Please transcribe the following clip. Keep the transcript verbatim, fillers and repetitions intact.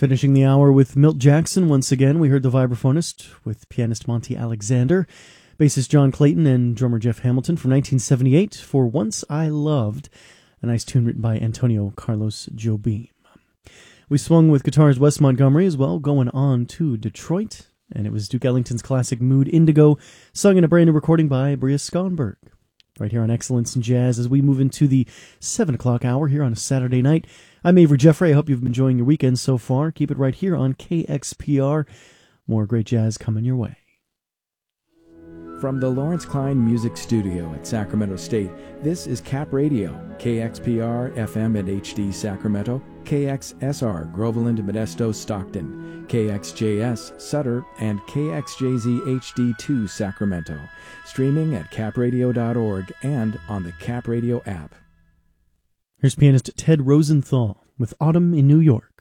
Finishing the hour with Milt Jackson once again. We heard the vibraphonist with pianist Monty Alexander, bassist John Clayton, and drummer Jeff Hamilton from nineteen seventy-eight for Once I Loved, a nice tune written by Antonio Carlos Jobim. We swung with guitarist Wes Montgomery as well, going on to Detroit, and it was Duke Ellington's classic Mood Indigo, sung in a brand new recording by Bria Skonberg. Right here on Excellence in Jazz as we move into the seven o'clock hour here on a Saturday night. I'm Avery Jeffrey. I hope you've been enjoying your weekend so far. Keep it right here on K X P R. More great jazz coming your way. From the Lawrence Klein Music Studio at Sacramento State, this is Cap Radio, K X P R F M and H D Sacramento, K X S R Groveland, Modesto, Stockton, K X J S Sutter, and K X J Z H D two Sacramento. Streaming at cap radio dot org and on the Cap Radio app. Here's pianist Ted Rosenthal with Autumn in New York.